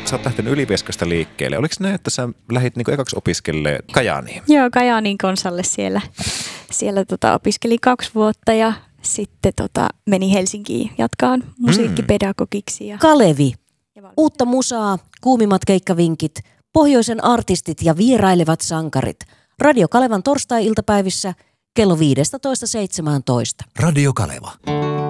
sä oot lähtenyt Ylivieskasta liikkeelle. Oliko näin, että sä lähdit niin ekaksi opiskelemaan Kajaaniin? Joo, Kajaanin konsalle siellä opiskelin 2 vuotta ja sitten menin Helsinkiin jatkaan musiikkipedagogiksi. Kalevi. Uutta musaa, kuumimmat keikkavinkit, pohjoisen artistit ja vierailevat sankarit. Radio Kalevan torstai-iltapäivissä kello 15.17. Radio Kaleva.